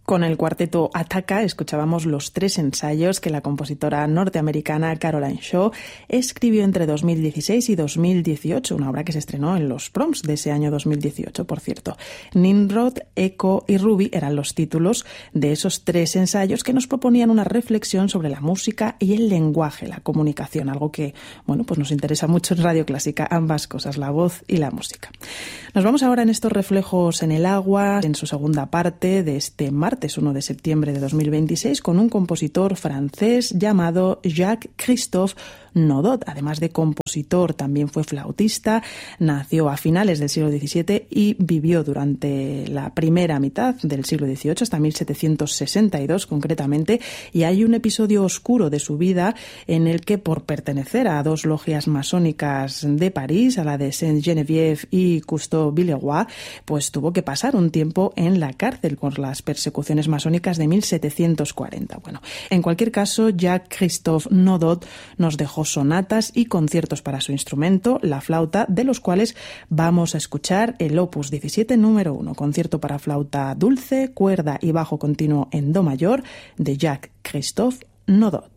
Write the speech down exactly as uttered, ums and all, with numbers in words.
Con el cuarteto Attacca escuchábamos los tres ensayos que la compositora norteamericana Caroline Shaw escribió entre dos mil dieciséis y dos mil dieciocho, una obra que se estrenó en los Proms de ese año dos mil dieciocho, por cierto. Nimrod, Echo y Ruby eran los títulos de esos tres ensayos que nos proponían una reflexión sobre la música y el lenguaje, la comunicación, algo que, bueno, pues nos interesa mucho en Radio Clásica, ambas cosas, la voz y la música. Nos vamos ahora en estos reflejos en el agua, en su segunda parte de este martes uno de septiembre de dos mil veintiséis, con un compositor francés llamado Jacques-Christophe Nodot. Además de compositor, también fue flautista, nació a finales del siglo diecisiete y vivió durante la primera mitad del siglo dieciocho, hasta mil setecientos sesenta y dos concretamente, y hay un episodio oscuro de su vida en el que, por pertenecer a dos logias masónicas de París, a la de Saint-Geneviève y Cousteau Villeroy, pues tuvo que pasar un tiempo en la cárcel por las persecuciones masónicas de mil setecientos cuarenta. Bueno, en cualquier caso, Jacques-Christophe Nodot nos dejó sonatas y conciertos para su instrumento, la flauta, de los cuales vamos a escuchar el opus diecisiete número uno, concierto para flauta dulce, cuerda y bajo continuo en do mayor de Jacques-Christophe Nodot.